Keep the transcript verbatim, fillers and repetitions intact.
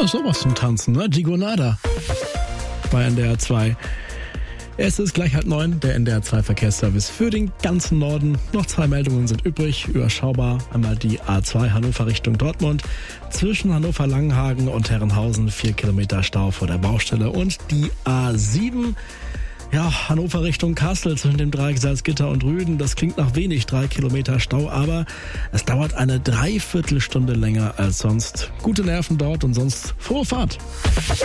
Ja, sowas zum Tanzen, ne? Gigonada bei N D R zwei. Es ist gleich halb neun, der N D R zwei Verkehrsservice für den ganzen Norden. Noch zwei Meldungen sind übrig, überschaubar. Einmal die A zwei Hannover Richtung Dortmund. Zwischen Hannover-Langenhagen und Herrenhausen vier Kilometer Stau vor der Baustelle. Und die A sieben, ja, Hannover Richtung Kassel zwischen dem Dreieck Salzgitter und Rüden. Das klingt nach wenig, drei Kilometer Stau, aber es dauert eine Dreiviertelstunde länger als sonst. Gute Nerven dort und sonst frohe Fahrt.